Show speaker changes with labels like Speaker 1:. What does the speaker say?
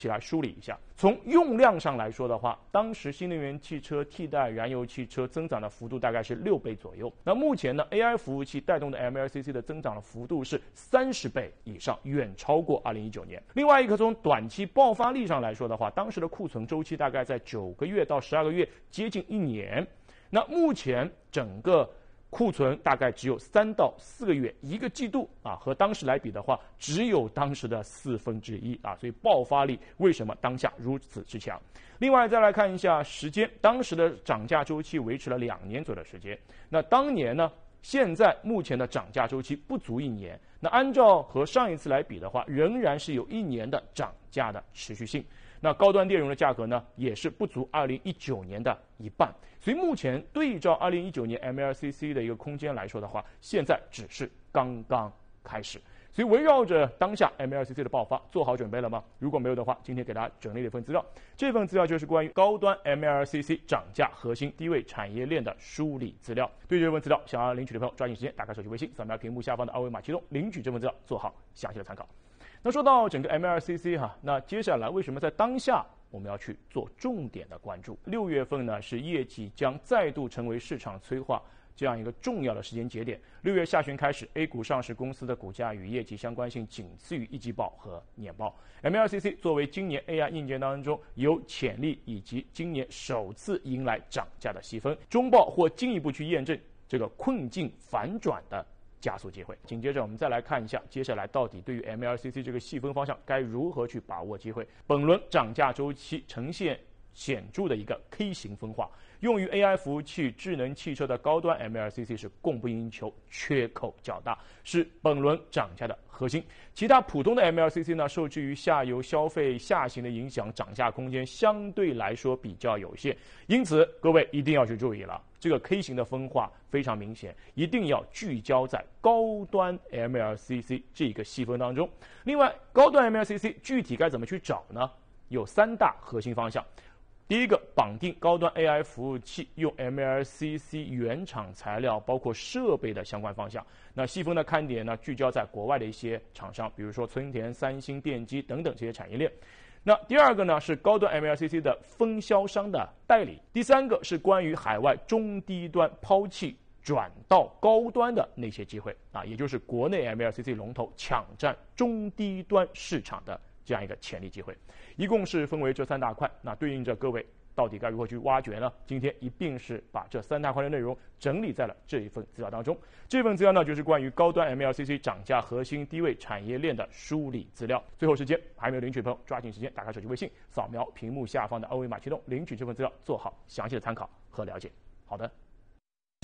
Speaker 1: 起来梳理一下。从用量上来说的话，当时新能源汽车替代燃油汽车增长的幅度大概是6倍左右。那目前呢 ，AI 服务器带动的 MLCC 的增长的幅度是30倍以上，远超过2019年。另外一个从短期爆发力上来说的话，当时的库存周期大概在9个月到12个月，接近1年。那目前整个库存大概只有3到4个月，1个季度啊，和当时来比的话，只有当时的1/4啊，所以爆发力为什么当下如此之强？另外再来看一下时间，当时的涨价周期维持了2年左右的时间。那当年呢，现在目前的涨价周期不足1年，那按照和上一次来比的话，仍然是有1年的涨价的持续性。那高端电容的价格呢，也是不足2019年的1半，所以目前对照2019年 MLCC 的一个空间来说的话，现在只是刚刚开始。所以围绕着当下 MLCC 的爆发，做好准备了吗？如果没有的话，今天给大家整理了一份资料，这份资料就是关于高端 MLCC 涨价核心低位产业链的梳理资料。对这份资料想要领取的朋友，抓紧时间打开手机微信，扫描屏幕下方的2维码启动领取这份资料，做好详细的参考。那说到整个 MLCC 那接下来为什么在当下我们要去做重点的关注？6月份呢是业绩将再度成为市场催化这样一个重要的时间节点。6月下旬开始 ，A 股上市公司的股价与业绩相关性仅次于一季报和年报。MLCC 作为今年 AI 硬件当中有潜力以及今年首次迎来涨价的细分，中报或进一步去验证这个困境反转的加速机会。紧接着我们再来看一下，接下来到底对于 MLCC 这个细分方向该如何去把握机会。本轮涨价周期呈现显著的一个 K 型分化，用于 AI 服务器、智能汽车的高端 MLCC 是供不应求，缺口较大，是本轮涨价的核心。其他普通的 MLCC 呢，受制于下游消费下行的影响，涨价空间相对来说比较有限。因此，各位一定要去注意了，这个 K 型的分化非常明显，一定要聚焦在高端 MLCC 这个细分当中。另外，高端 MLCC 具体该怎么去找呢？有3大核心方向。第一个，绑定高端 AI 服务器，用 MLCC 原厂材料包括设备的相关方向。那细分的看点呢，聚焦在国外的一些厂商，比如说村田、三星电机等等这些产业链。那第二个呢，是高端 MLCC 的分销商的代理。第三个是关于海外中低端抛弃转到高端的那些机会啊，也就是国内 MLCC 龙头抢占中低端市场的这样一个潜力机会。一共是分为这3大块，那对应着各位到底该如何去挖掘呢？今天一并是把这3大块的内容整理在了这一份资料当中。这份资料呢，就是关于高端 MLCC 涨价核心低位产业链的梳理资料。最后时间还没有领取的朋友，抓紧时间打开手机微信，扫描屏幕下方的2维码启动领取这份资料，做好详细的参考和了解。好的。